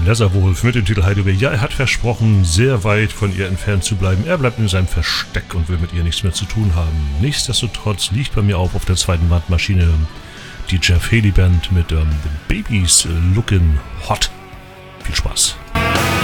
Leatherwolf mit dem Titel Hideaway. Ja, er hat versprochen, sehr weit von ihr entfernt zu bleiben. Er bleibt in seinem Versteck und will mit ihr nichts mehr zu tun haben. Nichtsdestotrotz liegt bei mir auch auf der zweiten Wandmaschine die Jeff Healey Band mit The Babies Lookin' Hot. Viel Spaß.